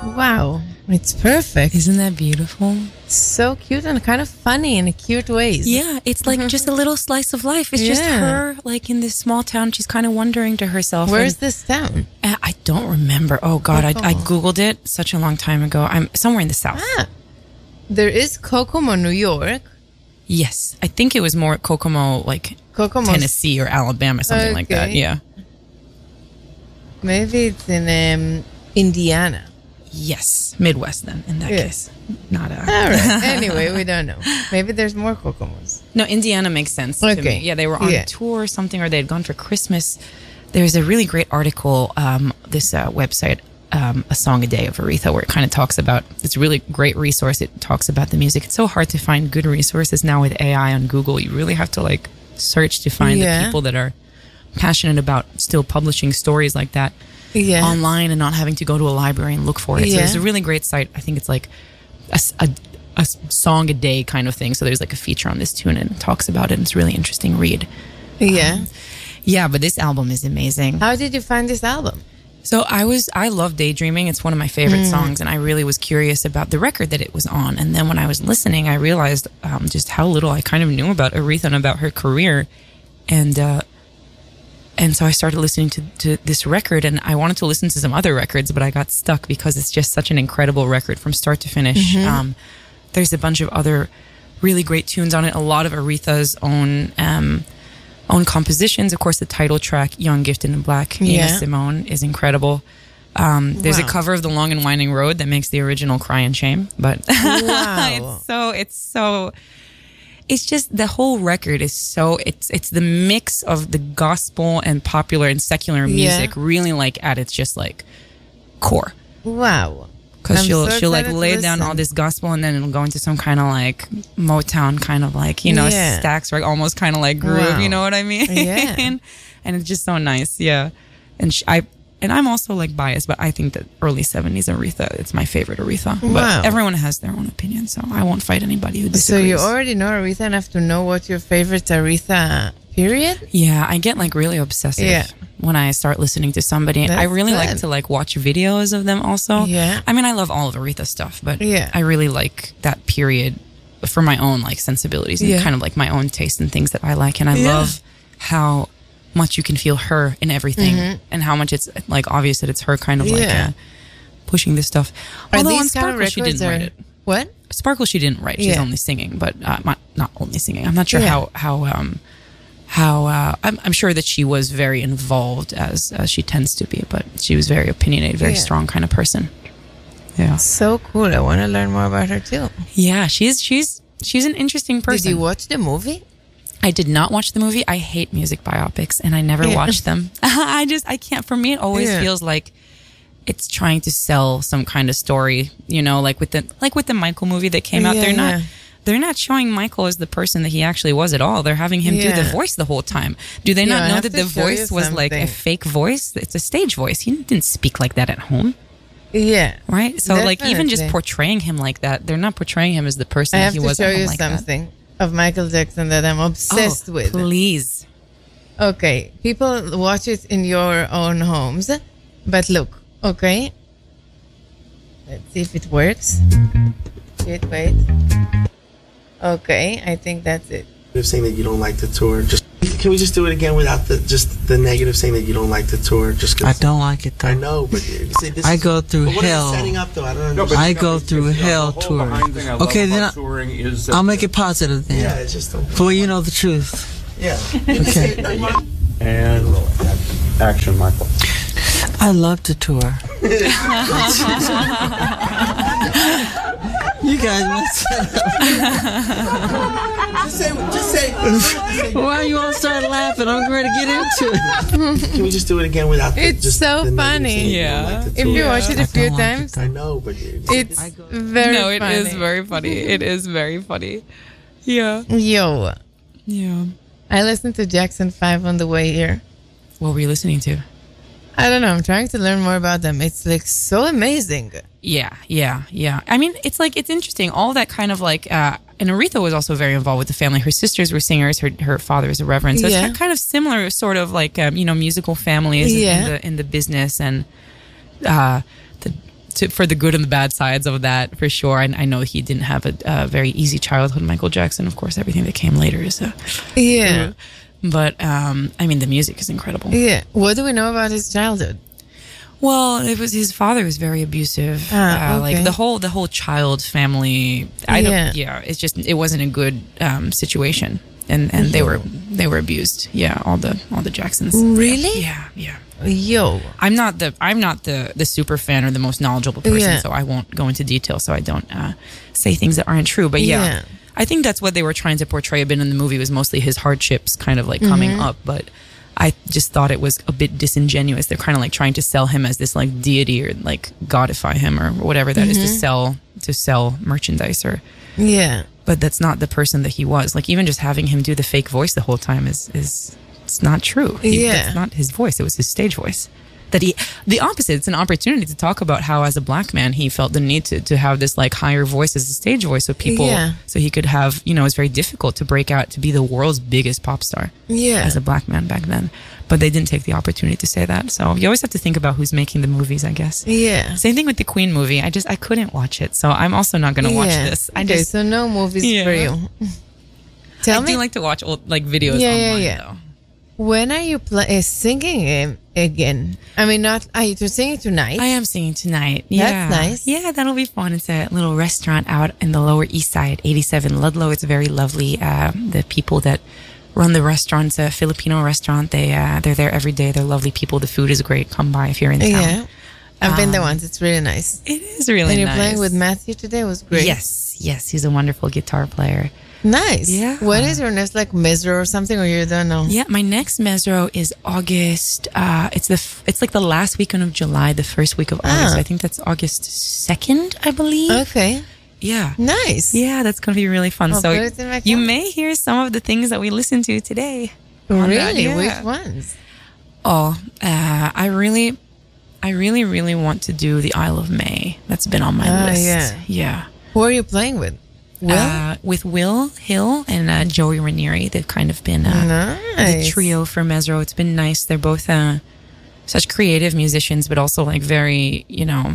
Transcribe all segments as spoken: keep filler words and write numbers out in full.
Wow. It's perfect. Isn't that beautiful? So cute and kind of funny in cute ways. Yeah, it's like just a little slice of life. It's yeah. just her, like in this small town. She's kind of wondering to herself. Where's this town? I don't remember. Oh God, I, I Googled it such a long time ago. I'm somewhere in the South. Ah, there is Kokomo, New York. Yes, I think it was more Kokomo, like Kokomo's, Tennessee or Alabama, something okay. like that. Yeah. Maybe it's in um, Indiana. Yes, Midwest then, in that yes. case. Not a... All right. Anyway, we don't know. Maybe there's more Kokomos. No, Indiana makes sense okay. to me. Yeah, they were on yeah. tour or something, or they had gone for Christmas. There's a really great article, um, this uh, website, um, A Song a Day of Aretha, where it kind of talks about, it's a really great resource. It talks about the music. It's so hard to find good resources now with A I on Google. You really have to like search to find yeah. the people that are passionate about still publishing stories like that. Yeah. Online and not having to go to a library and look for it. Yeah. So there's a really great site. I think it's like a, a, a song a day kind of thing. So there's like a feature on this tune and it talks about it. And it's a really interesting read. Yeah. Um, yeah, but this album is amazing. How did you find this album? So I was, I love Daydreaming. It's one of my favorite mm. songs. And I really was curious about the record that it was on. And then when I was listening, I realized um, just how little I kind of knew about Aretha and about her career. And, uh, And so I started listening to, to this record, and I wanted to listen to some other records, but I got stuck because it's just such an incredible record from start to finish. Mm-hmm. Um, there's a bunch of other really great tunes on it. A lot of Aretha's own um, own compositions. Of course, the title track, Young, Gifted, and Black, Nina yeah. Simone, is incredible. Um, there's wow. a cover of The Long and Winding Road that makes the original cry and shame, but wow. it's so, it's so... It's just the whole record is so it's it's the mix of the gospel and popular and secular music yeah. really like at its just like core. Wow. Because she'll so she'll like lay down all this gospel and then it'll go into some kind of like Motown kind of like, you know, yeah. Stax, right? Almost kind of like groove, wow. you know what I mean? Yeah. and, and it's just so nice, yeah. And she, I and I'm also like biased, but I think that early seventies Aretha, it's my favorite Aretha. Wow. But everyone has their own opinion, so I won't fight anybody who disagrees. So you already know Aretha enough to know what your favorite Aretha period? Yeah, I get like really obsessive yeah. when I start listening to somebody. That's I really good. like to like watch videos of them also. Yeah. I mean, I love all of Aretha stuff, but yeah. I really like that period for my own like sensibilities and yeah. kind of like my own taste and things that I like. And I yeah. love how much you can feel her in everything mm-hmm. and how much it's like obvious that it's her kind of yeah. like uh, pushing this stuff. Are Although these on Sparkle kind of she didn't are, write it. What? Sparkle she didn't write. She's yeah. only singing, but uh, not, not only singing. I'm not sure yeah. how how um how uh, I'm, I'm sure that she was very involved as as she tends to be, but she was very opinionated, very yeah. strong kind of person. Yeah, so cool. I want to learn more about her too. Yeah, she's she's she's an interesting person. Did you watch the movie? I did not watch the movie. I hate music biopics, and I never yeah. watched them. I just, I can't. For me, it always yeah. feels like it's trying to sell some kind of story. You know, like with the like with the Michael movie that came out. Yeah, they're not, yeah. they're not showing Michael as the person that he actually was at all. They're having him yeah. do the voice the whole time. Do they yeah, not I know have that to the show voice you was like a something. fake voice? It's a stage voice. He didn't speak like that at home. Yeah. Right. So definitely. like even just portraying him like that, they're not portraying him as the person I that have he to was show at home you like something. that. Of Michael Jackson that I'm obsessed oh, with. Please. Okay, people watch it in your own homes, but look, okay? Let's see if it works. Shit, wait. Okay, I think that's it. Saying that you don't like the tour, just can we just do it again without the just the negative saying that you don't like the tour? Just cause I don't like it though. I know, but see, this I is, go through but what hell. Is it setting up though? I don't no, understand. I go through hell touring. Okay, then I, is I'll make it positive then. Yeah, it's just. For you know the truth. Yeah. Okay. And action, Michael. I love to tour. You guys must. Just say, just say. Why you all start laughing? I'm ready to get into it. Can we just do it again without? The, It's just so the funny. Yeah. If you watch it a few like times, it, I know, but it's, it's very no, it funny. is very funny. It is very funny. Yeah. Yo, Yeah. I listened to Jackson five on the way here. What were you listening to? I don't know. I'm trying to learn more about them. It's like so amazing. Yeah, yeah, yeah. I mean, it's like, it's interesting. All that kind of like, uh, and Aretha was also very involved with the family. Her sisters were singers. Her her father is a reverend. So Yeah. it's kind of similar sort of like, um, you know, musical families in- Yeah. in, the, in the business. And uh, the, to, for the good and the bad sides of that, for sure. I, I know he didn't have a, a very easy childhood, Michael Jackson. Of course, everything that came later is a, Yeah. but um, I mean, the music is incredible. Yeah. What do we know about his childhood? Well, it was his father was very abusive. Ah, uh, okay. Like the whole the whole child family. I Yeah. don't. Yeah, it's just it wasn't a good um, situation, and and they were they were abused. Yeah, all the all the Jacksons. Really? Yeah, yeah. Yo. I'm not the I'm not the the super fan or the most knowledgeable person, Yeah. so I won't go into detail. So I don't uh, say things that aren't true. But yeah, Yeah. I think that's what they were trying to portray a bit in the movie was mostly his hardships, kind of like coming Mm-hmm. up. But I just thought it was a bit disingenuous. They're kind of like trying to sell him as this like deity or like godify him or whatever that is Mm-hmm. to sell to sell merchandise or. Yeah. But that's not the person that he was. Like even just having him do the fake voice the whole time is is it's not true. He, Yeah. That's not his voice. It was his stage voice. That he, the opposite, it's an opportunity to talk about how as a black man, he felt the need to, to have this like higher voice as a stage voice. So people, Yeah. so he could have, you know, it's very difficult to break out to be the world's biggest pop star Yeah. as a black man back then. But they didn't take the opportunity to say that. So you always have to think about who's making the movies, I guess. Yeah. Same thing with the Queen movie. I just, I couldn't watch it. So I'm also not going to watch Yeah. this. I okay, just, so no movies Yeah. for you. Tell I me, do like to watch old like videos Yeah, online yeah, yeah. though. when are you pl- uh, singing um, again? I mean, not are you singing tonight? I am singing tonight. Yeah. nice. Yeah, that'll be fun. It's a little restaurant out in the Lower East Side, eighty-seven Ludlow. It's very lovely. Uh, the people that run the restaurant, it's a Filipino restaurant. They uh, they're there every day. They're lovely people. The food is great. Come by if you're in town. yeah, I've been there once. It's really nice. It is really And you're nice. playing with Matthew today. It was great. Yes, yes, he's a wonderful guitar player. Nice. Yeah. When is your next like Mesro or something, or you don't know? Yeah, my next Mesro is August. Uh, it's the f- it's like the last weekend of July, the first week of August. Ah. I think that's August second, I believe. Okay. Yeah. Nice. Yeah, that's going to be really fun. I'll so put it in my you calendar. may hear some of the things that we listened to today. on that, Really? yeah. Which ones? Oh, uh, I really, I really, really want to do the Isle of May. That's been on my Ah, list. yeah. Yeah. Who are you playing with? Will? Uh, with Will Hill and uh, Joey Ranieri. They've kind of been uh, the Nice. trio for Mesro. It's been nice. They're both uh, such creative musicians, but also like very, you know,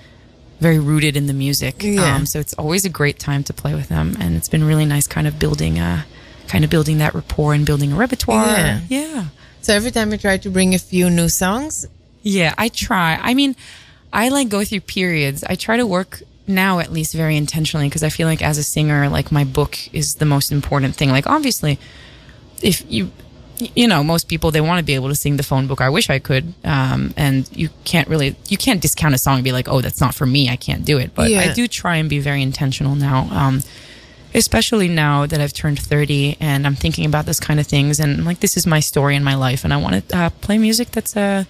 very rooted in the music. Yeah. Um, so it's always a great time to play with them, and it's been really nice, kind of building, uh, kind of building that rapport and building a repertoire. Yeah. Yeah. So every time you try to bring a few new songs, Yeah, I try. I mean, I like go through periods. I try to work now at least very intentionally because I feel like as a singer, like my book is the most important thing. Like obviously, if you, you know, most people, they want to be able to sing the phone book. I wish I could. Um, and you can't really, you can't discount a song and be like, oh, that's not for me. I can't do it. But Yeah. I do try and be very intentional now. Um, especially now that I've turned thirty and I'm thinking about this kind of things. And like, this is my story in my life. And I want to uh, play music that's, uh,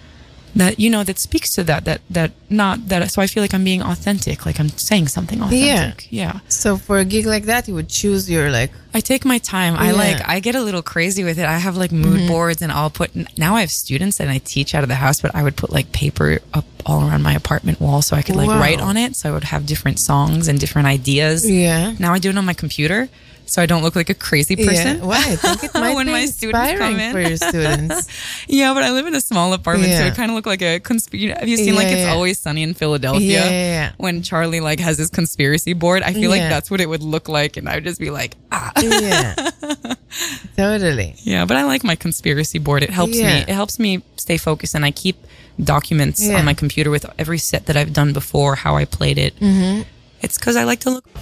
that, you know, that speaks to that, that, that not that. So I feel like I'm being authentic, like I'm saying something authentic. Yeah. so for a gig like that, you would choose your like, I take my time. I Yeah. like, I get a little crazy with it. I have like mood boards and I'll put, now I have students and I teach out of the house, but I would put like paper up all around my apartment wall so I could like Wow. write on it. So I would have different songs and different ideas. yeah. Now I do it on my computer so I don't look like a crazy person. Yeah. Why? I think it might When be my students inspiring come in. for your students. Yeah, but I live in a small apartment, so Yeah. it kind of look like a conspiracy. Have you seen like Yeah, It's yeah. Always Sunny in Philadelphia? Yeah, yeah, yeah. When Charlie like has his conspiracy board, I feel like Yeah. that's what it would look like, and I would just be like, ah. Yeah. Totally. Yeah, but I like my conspiracy board. It helps me. Yeah. It helps me stay focused, and I keep documents Yeah. on my computer with every set that I've done before, how I played it. Mm-hmm. It's because I like to look.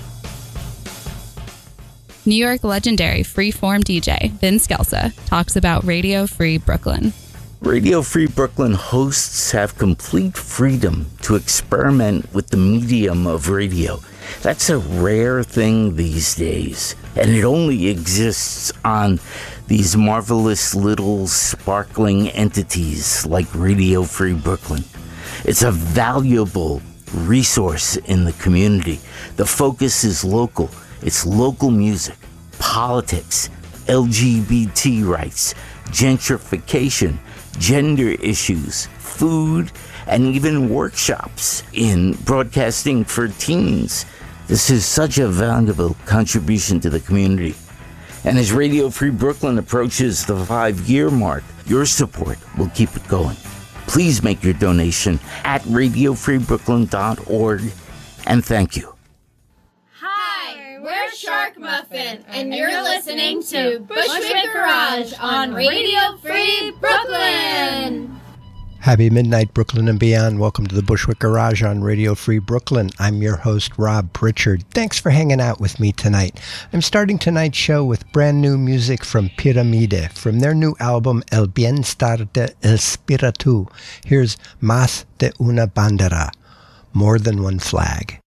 New York legendary freeform D J Vin Scelsa talks about Radio Free Brooklyn. Radio Free Brooklyn hosts have complete freedom to experiment with the medium of radio. That's a rare thing these days, and it only exists on these marvelous little sparkling entities like Radio Free Brooklyn. It's a valuable resource in the community. The focus is local. It's local music, politics, L G B T rights, gentrification, gender issues, food, and even workshops in broadcasting for teens. This is such a valuable contribution to the community. And as Radio Free Brooklyn approaches the five-year mark, your support will keep it going. Please make your donation at radio free brooklyn dot org, and thank you. Hi, we're Shark Muffin, and you're listening to Bushwick Garage on Radio Free Brooklyn. Happy midnight, Brooklyn and beyond. Welcome to the Bushwick Garage on Radio Free Brooklyn. I'm your host, Rob Pritchard. Thanks for hanging out with me tonight. I'm starting tonight's show with brand new music from Pyramide, from their new album El Bienestar de El Spiritu. Here's Más de una bandera, More Than One Flag.